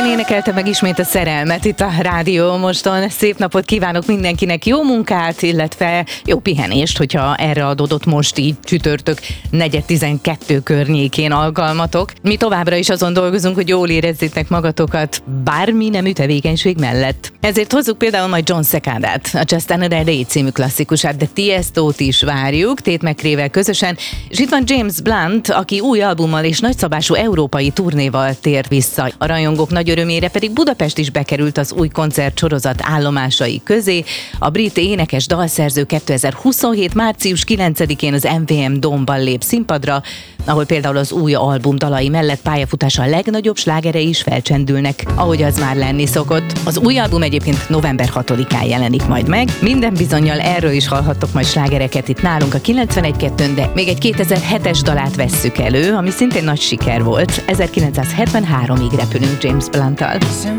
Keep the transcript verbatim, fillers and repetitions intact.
énekelte meg ismét a szerelmet itt a Rádió Moston. Szép napot kívánok mindenkinek, jó munkát, illetve jó pihenést, hogyha erre adódott most így csütörtök negyed tizenkettő környékén alkalmatok. Mi továbbra is azon dolgozunk, hogy jól érezzétek magatokat bármi nemű tevékenység mellett. Ezért hozzuk például majd John Secadát, a Just Another Day című klasszikusát, de Tiestót is várjuk, Tate McRae-vel közösen, és itt van James Blunt, aki új albummal és nagyszabású európai turnéval tér vissza. A rajongók nagy örömére pedig Budapest is bekerült az új koncertsorozat állomásai közé. A brit énekes dalszerző kétezer-huszonhét március kilencedikén az em vé em Dome-ban lép színpadra, ahol például az új album dalai mellett pályafutása legnagyobb slágerei is felcsendülnek, ahogy az már lenni szokott. Az új album egyébként november hatodikán jelenik majd meg. Minden bizonnyal erről is hallhattok majd slágereket itt nálunk a kilencvenegy kettőn, de még egy kétezer-hetes dalát vesszük elő, ami szintén nagy siker volt. ezerkilencszázhetvenháromig repülünk James Blunttal.